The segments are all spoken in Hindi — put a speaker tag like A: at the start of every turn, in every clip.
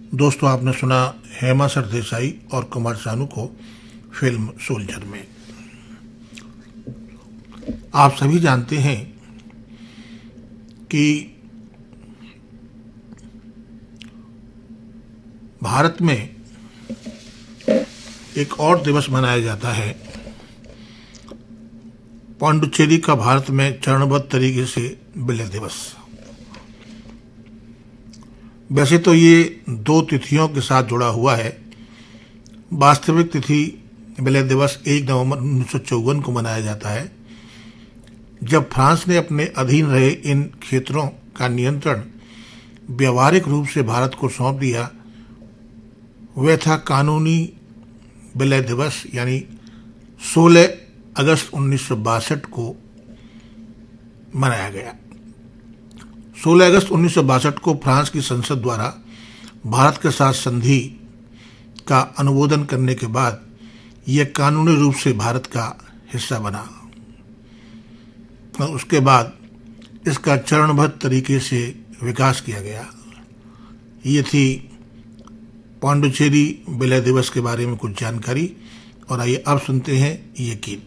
A: दोस्तों, आपने सुना हेमा सरदेसाई और कुमार सानू को फिल्म सोल्जर में। आप सभी जानते हैं कि भारत में एक और दिवस मनाया जाता है, पांडुचेरी का भारत में चरणबद्ध तरीके से विलय दिवस। वैसे तो ये दो तिथियों के साथ जुड़ा हुआ है। वास्तविक तिथि विलय दिवस 1 नवंबर 1954 को मनाया जाता है, जब फ्रांस ने अपने अधीन रहे इन क्षेत्रों का नियंत्रण व्यवहारिक रूप से भारत को सौंप दिया। वह था कानूनी विलय दिवस, यानी 16 अगस्त 1962 को मनाया गया। 16 अगस्त 1962 को फ्रांस की संसद द्वारा भारत के साथ संधि का अनुमोदन करने के बाद यह कानूनी रूप से भारत का हिस्सा बना और उसके बाद इसका चरणबद्ध तरीके से विकास किया गया। ये थी पांडुचेरी विलय दिवस के बारे में कुछ जानकारी, और आइए अब सुनते हैं ये गीत।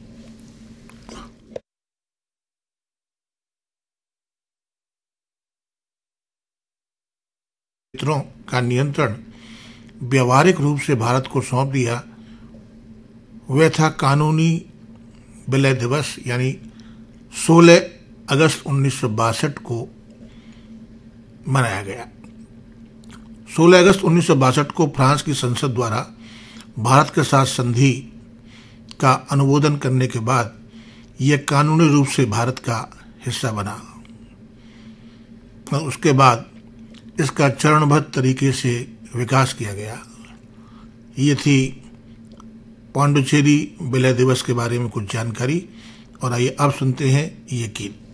A: क्षेत्रों का नियंत्रण व्यवहारिक रूप से भारत को सौंप दिया। वह था कानूनी विलय दिवस, यानी 16 अगस्त 1962 को मनाया गया। 16 अगस्त 1962 को फ्रांस की संसद द्वारा भारत के साथ संधि का अनुमोदन करने के बाद यह कानूनी रूप से भारत का हिस्सा बना और उसके बाद इसका चरणबद्ध तरीके से विकास किया गया। ये थी पांडुचेरी विलय दिवस के बारे में कुछ जानकारी, और आइए अब सुनते हैं ये गीत।